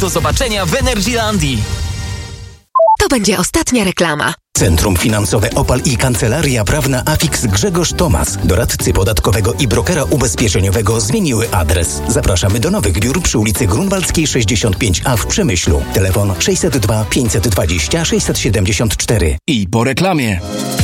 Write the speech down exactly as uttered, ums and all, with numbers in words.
do zobaczenia w Energylandii. To będzie ostatnia reklama. Centrum Finansowe Opal i Kancelaria Prawna Afix Grzegorz Tomas, doradcy podatkowego i brokera ubezpieczeniowego zmieniły adres. Zapraszamy do nowych biur przy ulicy Grunwaldzkiej sześćdziesiąt pięć A w Przemyślu. Telefon sześćset dwa pięćset dwadzieścia sześćset siedemdziesiąt cztery. I po reklamie.